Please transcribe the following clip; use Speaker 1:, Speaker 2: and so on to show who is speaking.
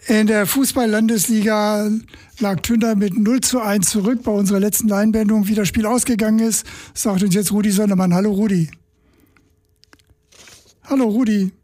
Speaker 1: In der Fußball-Landesliga lag Tünder mit 0:1 zurück bei unserer letzten Leinwendung. Wie das Spiel ausgegangen ist, sagt uns jetzt Rudi Sondermann. Hallo Rudi. Hallo Rudi.